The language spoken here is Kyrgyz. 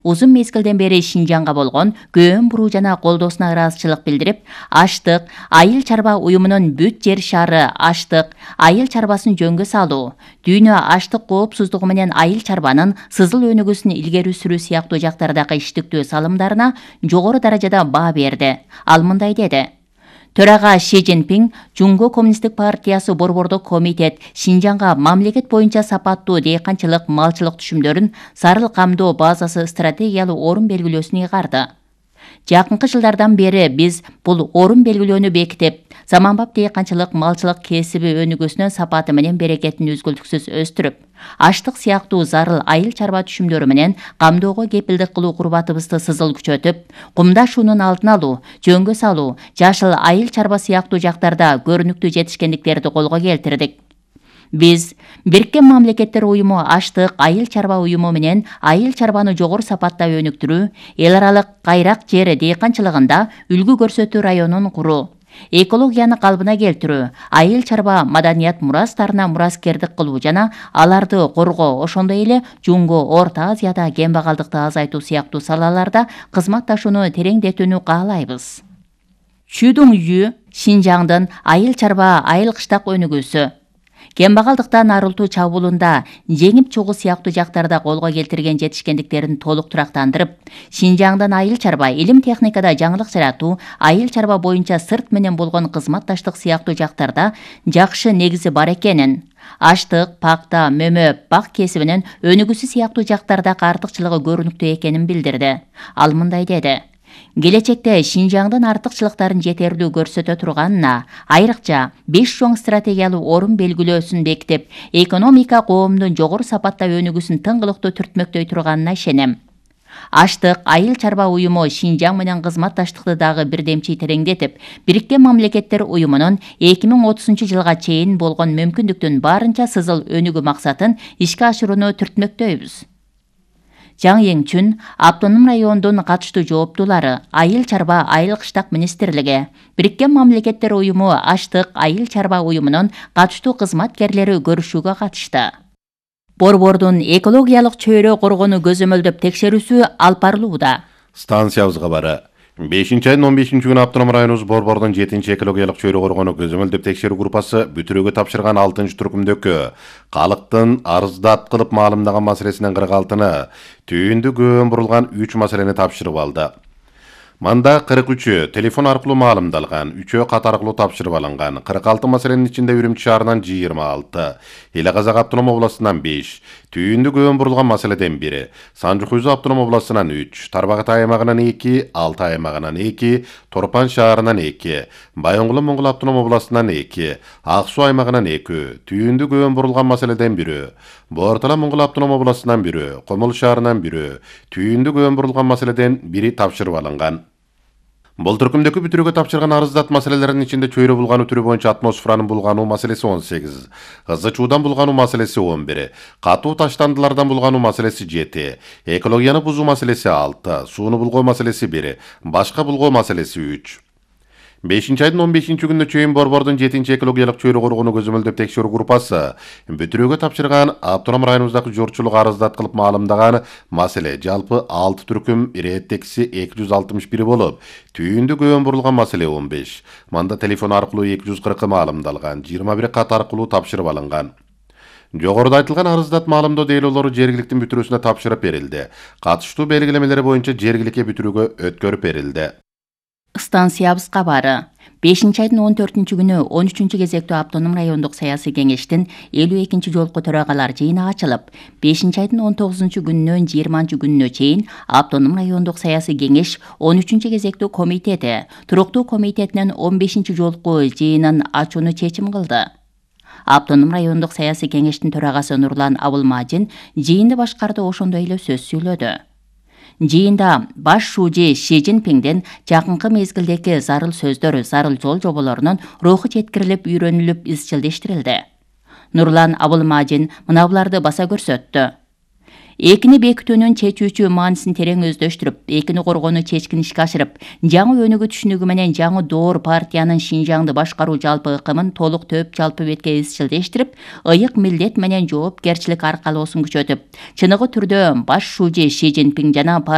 Узун мезгилден бери Шинжаңга болгон көөн буруу жана колдоосуна ыраазычылык билдирип, Аштык айыл чарба уюмунун бүт жер шары аштык айыл чарбасын жөнгө салуу, дүйнө аштык коопсуздугу менен айыл чарбанын сызыл өнүгүүсүн илгери сүрүү сыяктуу жактардагы иштиктүү салымдарына жогору даражада баа берди. Ал мындай деди: Төрага Ши Цзиньпин Жумго Коммунисттик партиясы борбордук комитет Шинжаңга мамлекет боюнча сапаттуу дыйканчылык, малчылык түшүмдөрүн зарыл камдоо базасы стратегиялуу орун белгилөөсүн ыйгарды. Жакынкы жылдардан бери биз бул орун белгилөөнү бекитип, заманбап дыйканчылык, малчылык кесиби өнүгүүсүнүн сапаты менен берекетин үзгүлтүксүз өстүрүп, аштык сыяктуу зарыл айыл чарба түшүмдөрү менен камдоого кепилдик кылуу курбатыбызды сызыл күчөтүп, кумда шуунун алдын алуу, жөнгө салуу, жашыл айыл чарба сыяктуу жактарда көрүнүктүү жетишкендиктерди колго келтирдик. Биз Бириккен Мамлекеттер Уюму аштык айыл чарба уюму менен айыл чарбаны жогору сапатта өнүктүрүү, эл аралык кайрак жер дыйканчылыгында үлгү көрсөтүү районун куруу, экологияны калыбына келтирүү, айыл чарба маданият мурастарына мураскердик кылуу жана аларды коргоо, ошондой эле Жумго Орто Азияда кембагалдыкты азайтуу сыяктуу салаларда кызматташууну тереңдетүүнү каалайбыз. Чүдүң Ю Шинжаңдын айыл чарба айыл кыштак өнүгүүсү. Кембагалдыктан арылтуу чабуулунда жеңип чыгуу сыяктуу жактарда колго келтирген жетишкендиктерин толук турактандырып, Шинжаңдын айыл чарба илим техникада жаңылык жаратуу, айыл чарба боюнча сырт менен болгон кызматташтык сыяктуу жактарда жакшы негизи бар экенин, аштык, пакта, мөмө, бак кесибинин өнүгүүсү сыяктуу жактардагы артыкчылыгы көрүнүктүү экенин билдирди. Ал мындай деди: Келечекте Шинжаңдын артыкчылыктарын жетерлүү көрсөтө турганына, айрыкча 5 чоң стратегиялуу орун белгилөөсүн бекитип, экономика коомдун жогору сапатта өнүгүүсүн тыңгылыктуу түртмөктөй турганына ишенем. Аштык айыл чарба уюму Шинжаң менен кызматташтыкты дагы бирдемчи тереңдетип, Бириккен Мамлекеттер Уюмунун 2030-жылга чейин болгон мүмкүндүктүн барынча сызыл өнүгүү максатын ишке ашырууну түртмөктөйбүз. Жаң Еңчүн автоном райондун катыштуу жооптуулары, айыл чарба айыл кыштак министрлиги, Бириккен Мамлекеттер Уюму аштык айыл чарба уюмунун катыштуу кызматкерлери көрүшүүгө катышты. Борбордун экологиялык чөйрө коргоону көзөмөлдөп текшерүүсү алып барылууда. Станциябыз кабары. 5-айдын 15-күнү автоном районубуз борбордун 7-чи экологиялык чөйрө коргоону көзөмөлдөп текшерүү группасы бүтүрүүгө тапшырган 6-чы түркүмдөгкө калктын арыздат кылып маалымдаган маселесинен 46-ны, түйүндү көөн бурулган 3 маселени тапшырып алды. Манда 43-ü телефон аркылуу маалымдалган, 3-өө кат аркылуу тапшырып алынган, 46 маселенин ичинде Үрүмчү шаарынан 26, Эле Казак автоном областынан 5, түйүндү көөн бурулган маселеден 1, Санжы-Хүйзү автоном областынан 3, Тарбагытай аймагынан 2, Алтай аймагынан 2, Торпан шаарынан 2, Байоңгул-Моңгул автоном областынан 2, Ак Суу аймагынан 2, түйүндү көөн бурулган маселеден 1, Бортала-Моңгул автоном областынан 1, Комол шаарынан 1, түйүндү көөн бурулган маселеден 1 тапшырып алынган. Бул түркүмдөгү бүтүрүүгө тапшырган арыздат маселелердин ичинде чөйрө булгануу түрү боюнча атмосферанын булгануу маселеси 18, ызы чуудан булгануу маселеси 11, катуу таштандылардан булгануу маселеси 7, экологияны бузуу маселеси 6, сууну булгоо маселеси 1, башка булгоо маселеси 3. 5-айдын 15-күнүнө чейин борбордун 7-чи экологиялык чөйрө коргоону көзөмөлдөп текшерүү группасы бүтүрүүгө тапшырган автоном районубуздагы журтчулук арыздат кылып маалымдаган маселе жалпы 6 түркүм ирээттекси 261 болуп, түйүндү көөн бурулган маселе 15, манда телефон аркылуу 240 маалымдалган, 21 кат аркылуу тапшырып алынган. Жогоруда айтылган арыздат маалымдоо дейлоолору жергиликтин бүтүрүүсүнө тапшырып берилди. Катыштуу белгилемелери боюнча жергиликке бүтүрүүгө өткөрүп берилди. Станциябыз кабары. 5-айдын 14-күнү 13-чү кезектүү автоном райондук саясий кеңештин 52-чи жолку төрагалар жыйыны ачылып, 5-айдын 19-күнүнөн 20-күнүнө чейин автоном райондук саясий кеңеш 13-чү кезектүү комитети туруктуу комитетинин 15-чи жолку жыйынын ачууну чечим кылды. Автоном райондук саясий кеңештин төрагасы Нурлан Абылмажин жыйынды башкарды, ошондой эле сөз сүйлөдү. Жыйында баш шууji Ши Цзиньпинден жакынкы мезгилдеги зарыл сөздөр, зарыл жол жоболорунун руху жеткирилип, үйрөнүлүп, изчилдештирилди. Нурлан Абылмажин мына буларды баса көрсөттү. Экини бекитүүнүн чечүүчү маанисин терең өздөштүрүп, экини коргоону чечкин ишке ашырып, жаңы өнүгүү түшүнүгү менен жаңы доор партиянын Шинжаңды башкаруу жалпы ыкымын толук төп жалпы бетке изчилдештирип, ыйык милдет менен жоопкерчилик аркалоосун күчөтүп, чыныгы түрдө баш шууji Ши Цзиньпин жана